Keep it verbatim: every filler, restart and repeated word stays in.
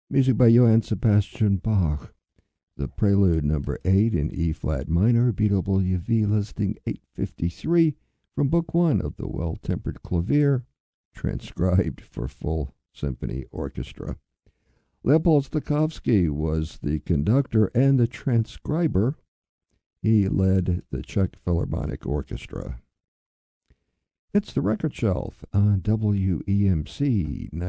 Music by Johann Sebastian Bach. The Prelude number eight in E-flat minor, B W V listing eight fifty-three, from Book one of the Well-Tempered Clavier, transcribed for full symphony orchestra. Leopold Stokowski was the conductor and the transcriber. He led the Czech Philharmonic Orchestra. It's the Record Shelf on W E M C